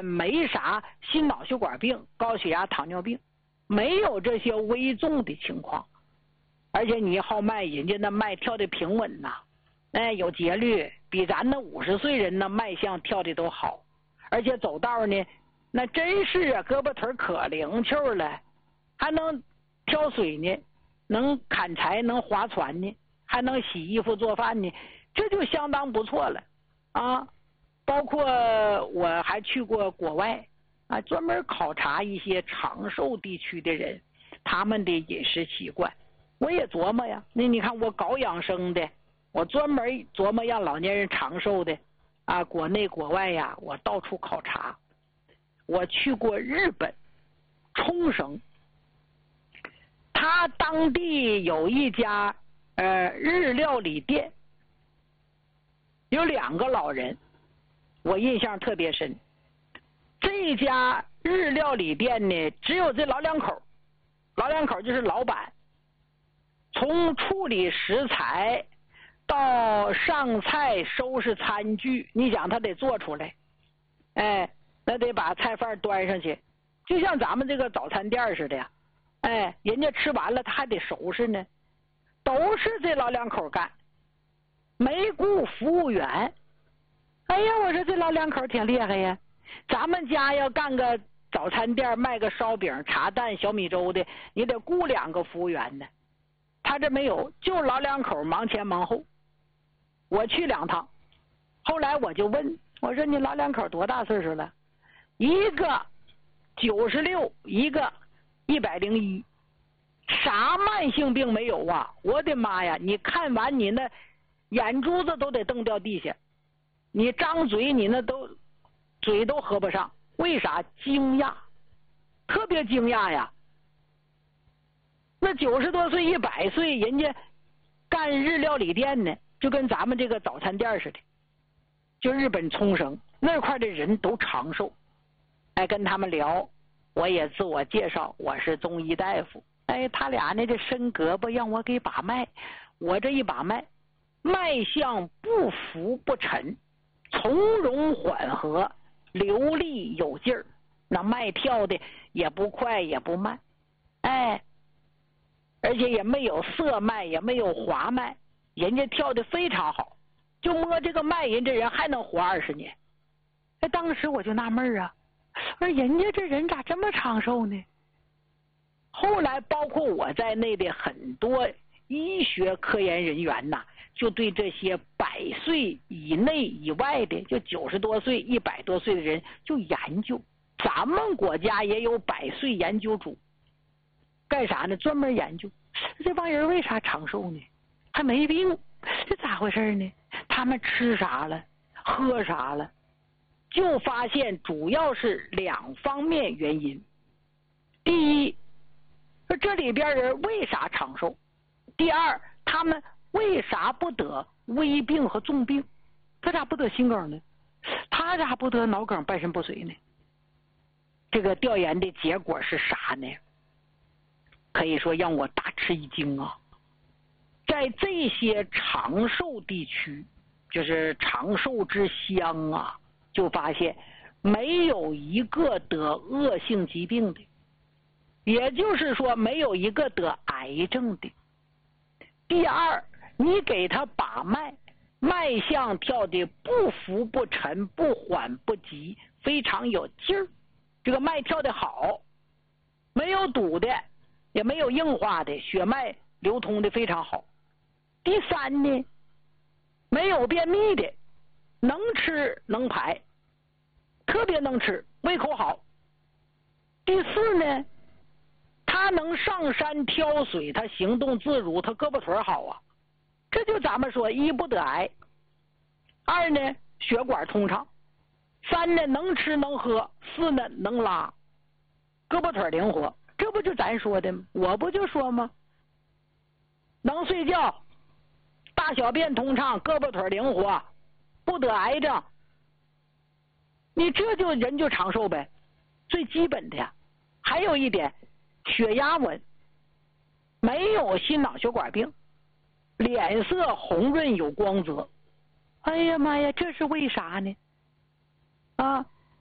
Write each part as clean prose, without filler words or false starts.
没啥心脑血管病、高血压、糖尿病，没有这些危重的情况。而且你号脉，人家那脉跳的平稳呐，有节律，比咱那50岁人那脉象跳的都好。而且走道呢，那真是啊，胳膊腿可灵巧了，还能挑水呢，能砍柴，能划船呢，还能洗衣服做饭呢，这就相当不错了啊！包括我还去过国外啊，专门考察一些长寿地区的人，他们的饮食习惯。我也琢磨呀，那你看我搞养生的，我专门琢磨让老年人长寿的啊，国内国外呀，我到处考察。我去过日本冲绳，他当地有一家日料理店，有2个老人，我印象特别深。这家日料理店呢，只有这老两口，老两口就是老板，从处理食材到上菜收拾餐具，你想他得做出来，那得把菜饭端上去，就像咱们这个早餐店似的呀，人家吃完了他还得收拾呢，都是这老两口干，没雇服务员。哎呀，我说这老两口挺厉害呀，咱们家要干个早餐店，卖个烧饼、茶蛋、小米粥的，你得雇2个服务员呢。他这没有，就老两口忙前忙后。我去2趟，后来我就问，我说你老两口多大岁数了？一个96，一个101，啥慢性病没有啊？我的妈呀！你看完你那眼珠子都得瞪掉地下，你张嘴你那嘴都合不上，为啥？惊讶，特别惊讶呀！那90多岁、100岁，人家干日料理店呢，就跟咱们这个早餐店似的。就日本冲绳那块的人都长寿，跟他们聊，我也自我介绍，我是中医大夫。他俩呢这伸胳膊让我给把脉，我这一把脉，脉象不浮不沉，从容缓和，流利有劲儿，那脉跳的也不快也不慢，而且也没有涩脉，也没有滑脉，人家跳的非常好，就摸这个脉，人这人还能活20年。当时我就纳闷啊，而人家这人咋这么长寿呢？后来包括我在内的很多医学科研人员呐，就对这些100岁以内以外的，就90多岁、100多岁的人就研究。咱们国家也有100岁研究组，干啥呢？专门研究这帮人为啥长寿呢？还没病，这咋回事呢？他们吃啥了？喝啥了？就发现主要是2方面原因。第一，这里边人为啥长寿？第二，他们为啥不得危病和重病？他咋不得心梗呢？他咋不得脑梗、半身不遂呢？这个调研的结果是啥呢？可以说让我大吃一惊啊！在这些长寿地区，就是长寿之乡啊，就发现没有一个得恶性疾病的，也就是说没有一个得癌症的。第二，你给他把脉，脉象跳的不浮不沉，不缓不急，非常有劲儿，这个脉跳的好，没有堵的，也没有硬化的，血脉流通的非常好。第三呢，没有便秘的，能吃能排，特别能吃，胃口好。第四呢，他能上山挑水，他行动自如，他胳膊腿好啊。这就咱们说，一不得癌，二呢血管通畅，三呢能吃能喝，四呢能拉，胳膊腿灵活。这不就咱说的吗？我不就说吗？能睡觉，大小便通畅，胳膊腿灵活，不得癌症，你这就人就长寿呗，最基本的呀。还有一点，血压稳，没有心脑血管病，脸色红润有光泽。哎呀妈呀，这是为啥呢？啊，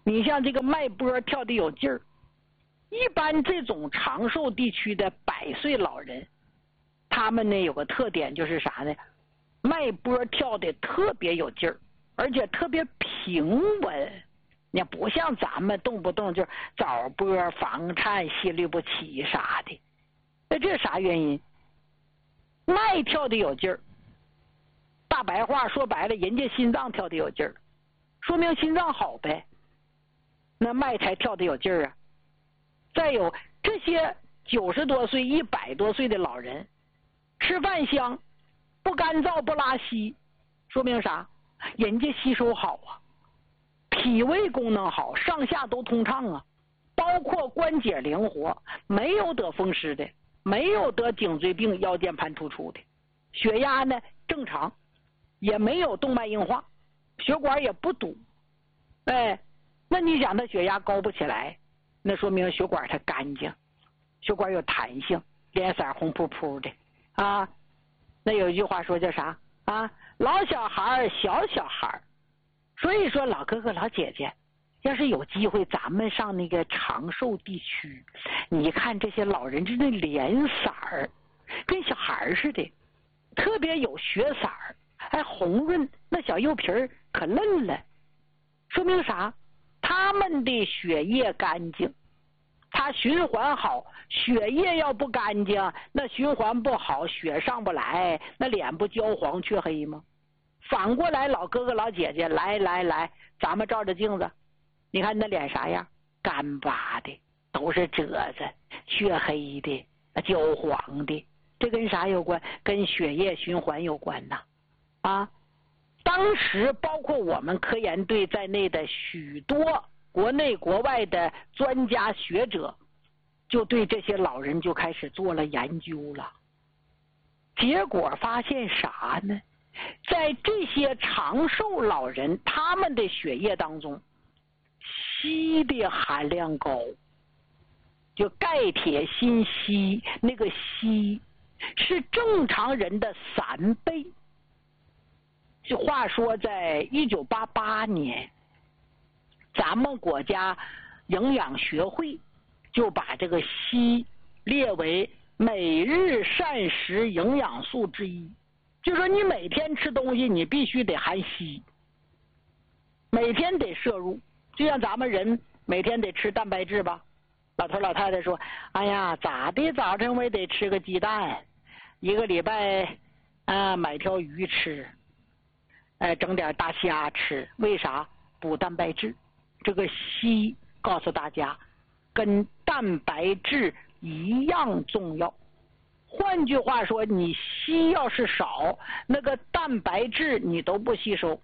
你像这个脉搏跳得有劲儿，一般这种长寿地区的100岁老人，他们呢有个特点就是啥呢？脉搏跳得特别有劲儿，而且特别平稳。你不像咱们动不动就早搏、房颤、心律不齐啥的。那这啥原因？脉跳得有劲儿，大白话说白了，人家心脏跳得有劲儿，说明心脏好呗，那脉才跳得有劲儿啊。再有这些90多岁、100多岁的老人，吃饭香，不干燥不拉稀，说明啥？人家吸收好啊，脾胃功能好，上下都通畅啊，包括关节灵活，没有得风湿的，没有得颈椎病、腰间盘突出的，血压呢正常，也没有动脉硬化，血管也不堵。哎，那你想他血压高不起来，那说明血管它干净，血管有弹性，脸色红扑扑的啊。那有一句话说叫啥啊？老小孩小小孩。所以说老哥哥老姐姐，要是有机会咱们上那个长寿地区，你看这些老人这脸色儿跟小孩似的，特别有血色儿，还红润，那小肉皮儿可嫩了，说明啥？他们的血液干净，他循环好。血液要不干净，那循环不好，血上不来，那脸不焦黄黢黑吗？反过来，老哥哥老姐姐，来，咱们照着镜子，你看你的脸啥样？干巴的，都是褶子，黢黑的，焦黄的，这跟啥有关？跟血液循环有关呐！啊，当时包括我们科研队在内的许多国内国外的专家学者，就对这些老人就开始做了研究了。结果发现啥呢？在这些长寿老人，他们的血液当中，硒的含量高，就钙铁锌硒，那个硒是正常人的3倍。这话说，在1988年，咱们国家营养学会就把这个硒列为每日膳食营养素之一。就说你每天吃东西，你必须得含硒，每天得摄入。就像咱们人每天得吃蛋白质吧。老头老太太说：“哎呀，咋的？早晨我也得吃个鸡蛋，1个礼拜买条鱼吃，整点大虾吃。为啥？补蛋白质。这个硒告诉大家，跟蛋白质一样重要。换句话说，你硒要是少，那个蛋白质你都不吸收。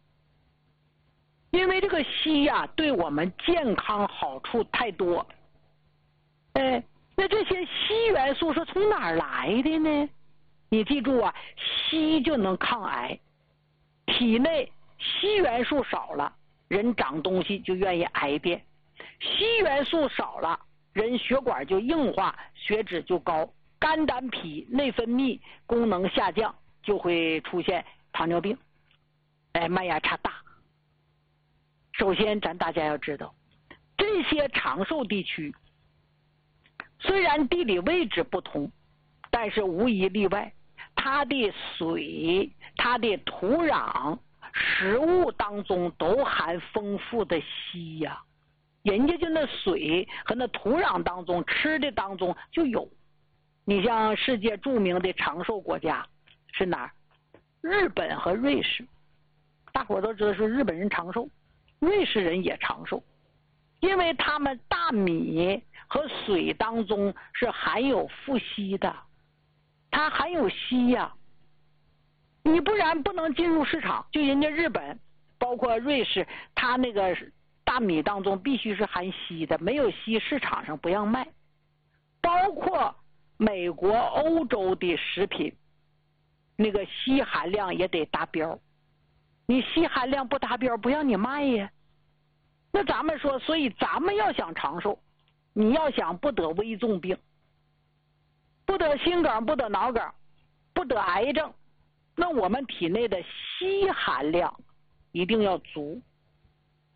因为这个硒呀，对我们健康好处太多。那这些硒元素是从哪儿来的呢？你记住啊，硒就能抗癌。体内硒元素少了，人长东西就愿意癌变；硒元素少了，人血管就硬化，血脂就高。肝胆脾内分泌功能下降，就会出现糖尿病，脉压差大。首先咱大家要知道，这些长寿地区虽然地理位置不同，但是无一例外，它的水、它的土壤、食物当中都含丰富的硒呀。人家就那水和那土壤当中，吃的当中就有。你像世界著名的长寿国家是哪儿？日本和瑞士。大伙都知道说日本人长寿，瑞士人也长寿，因为他们大米和水当中是含有富硒的，它含有硒呀。你不然不能进入市场。就人家日本包括瑞士，它那个大米当中必须是含硒的，没有硒市场上不让卖。包括美国、欧洲的食品，那个硒含量也得达标。你硒含量不达标，不让你卖呀。那咱们说，所以咱们要想长寿，你要想不得危重病，不得心梗，不得脑梗，不得癌症，那我们体内的硒含量一定要足。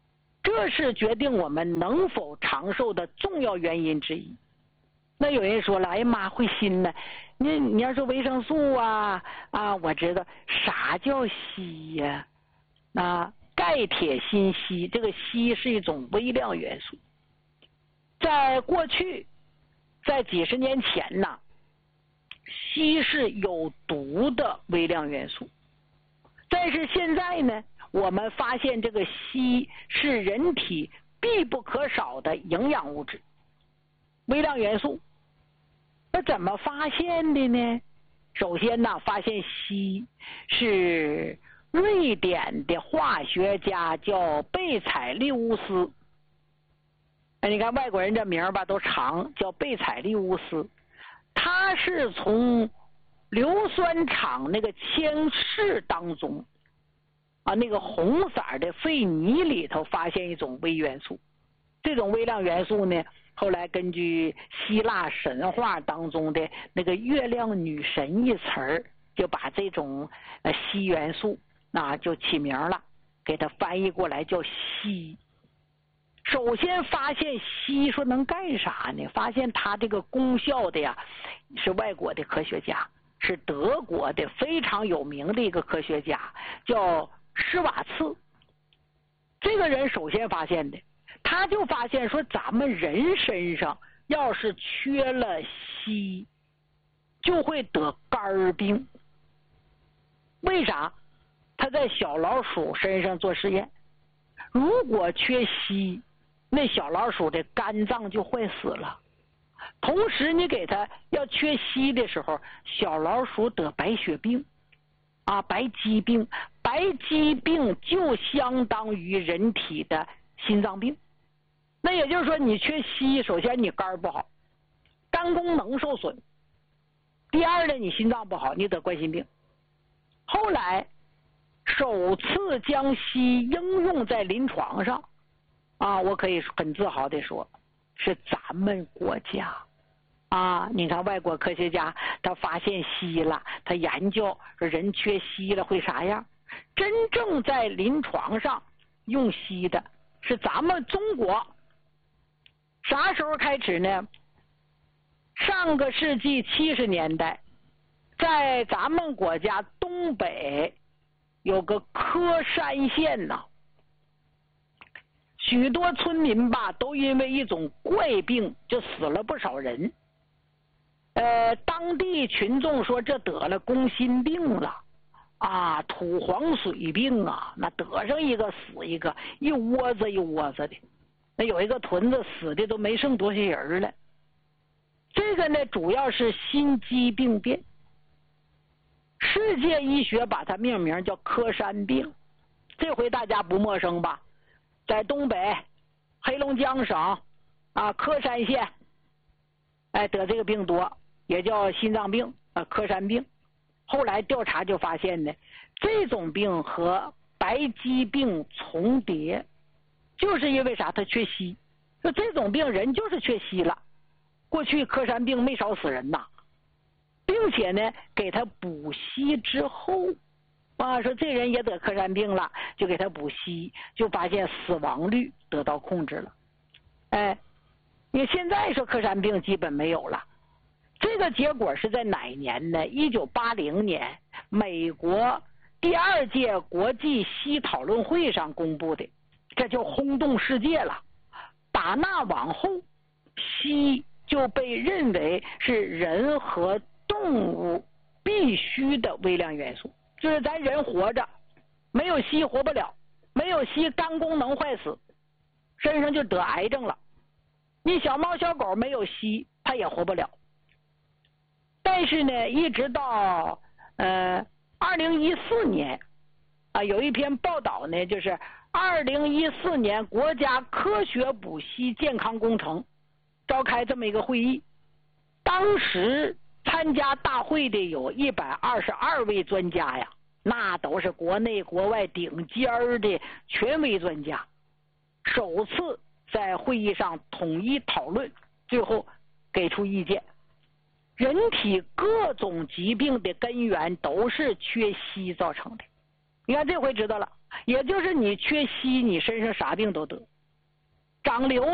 这是决定我们能否长寿的重要原因之一。那有人说了，哎呀妈，会锌呢？你要说维生素啊，我知道啥叫硒呀？钙、铁、锌、硒，这个硒是一种微量元素。在过去，在几十年前呢，硒是有毒的微量元素。但是现在呢，我们发现这个硒是人体必不可少的营养物质、微量元素。那怎么发现的呢？首先呢，发现硒是瑞典的化学家叫贝采利乌斯。你看外国人这名吧都长，叫贝采利乌斯。他是从硫酸厂那个铅室当中那个红色的废泥里头发现一种微元素。这种微量元素呢，后来根据希腊神话当中的那个月亮女神一词儿，就把这种硒元素就起名了，给它翻译过来叫硒。首先发现硒说能干啥呢？发现它这个功效的呀，是外国的科学家，是德国的非常有名的一个科学家，叫施瓦茨。这个人首先发现的，他就发现说咱们人身上要是缺了硒，就会得肝病。为啥？他在小老鼠身上做实验，如果缺硒，那小老鼠的肝脏就坏死了。同时你给它要缺硒的时候，小老鼠得白血病白肌病。白肌病就相当于人体的心脏病。那也就是说，你缺硒，首先你肝不好，肝功能受损；第二呢，你心脏不好，你得冠心病。后来首次将硒应用在临床上我可以很自豪地说，是咱们国家你看外国科学家他发现硒了，他研究人缺硒了会啥样，真正在临床上用硒的是咱们中国。啥时候开始呢？上个世纪70年代，在咱们国家东北有个科山县许多村民都因为一种怪病就死了不少人。当地群众说这得了宫心病了土黄水病那得上一个死一个，一窝子一窝子的。那有一个屯子死的都没剩多些人了。这个呢，主要是心肌病变，世界医学把它命名叫科山病。这回大家不陌生吧？在东北黑龙江省科山县得这个病多，也叫心脏病科山病。后来调查就发现呢，这种病和白肌病重叠，就是因为啥？它缺硒。说这种病人就是缺硒了。过去科山病没少死人并且呢，给他补硒之后说这人也得科山病了，就给他补硒，就发现死亡率得到控制了。因为现在说科山病基本没有了。这个结果是在哪年呢？1980年美国第2届国际硒讨论会上公布的，这就轰动世界了。打那往后，硒就被认为是人和动物必须的微量元素，就是咱人活着没有硒活不了，没有硒肝功能坏死，身上就得癌症了。你小猫小狗没有硒，它也活不了。但是呢，一直到2014年有一篇报道呢，就是2014年国家科学补硒健康工程召开这么一个会议，当时参加大会的有122位专家呀，那都是国内国外顶尖的权威专家，首次在会议上统一讨论，最后给出意见。人体各种疾病的根源都是缺硒造成的。你看这回知道了，也就是你缺硒，你身上啥病都得。 长刘